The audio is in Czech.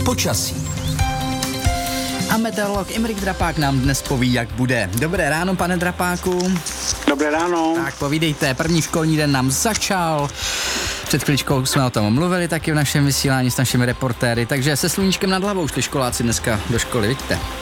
Počasí. A meteorolog Imrik Drapák nám dnes poví, jak bude. Dobré ráno, pane Drapáku. Dobré ráno. Tak povídejte, první školní den nám začal. Před chvíličkou jsme o tom mluvili taky v našem vysílání s našimi reportéry, takže se sluníčkem nad hlavou šli školáci dneska do školy, vidíte?